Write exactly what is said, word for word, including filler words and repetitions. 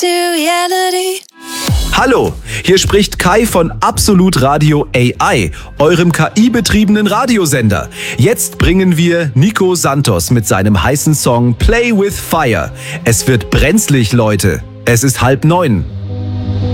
to reality. Hallo, hier spricht Kai von Absolut Radio A I, eurem K I-betriebenen Radiosender. Jetzt bringen wir Nico Santos mit seinem heißen Song Play with Fire. Es wird brenzlig, Leute. Es ist halb neun.